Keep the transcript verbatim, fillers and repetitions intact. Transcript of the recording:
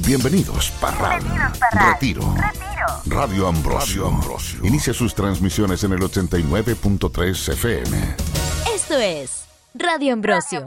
Bienvenidos, Parral. Bienvenidos, Parral. Retiro. Retiro. Radio Ambrosio. Radio Ambrosio. Inicia sus transmisiones en el ochenta y nueve punto tres F M. Esto es Radio Ambrosio.